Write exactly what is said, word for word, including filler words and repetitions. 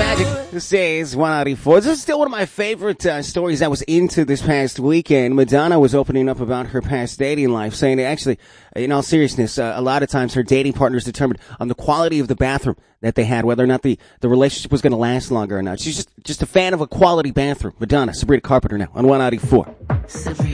Magic. This is one ninety-four. This is still one of my favorite uh, stories that was into this past weekend. Madonna was opening up about her past dating life, saying that actually, in all seriousness, uh, a lot of times her dating partners determined on the quality of the bathroom that they had, whether or not the, the relationship was going to last longer or not. She's just, just a fan of a quality bathroom. Madonna, Sabrina Carpenter now on one ninety-four.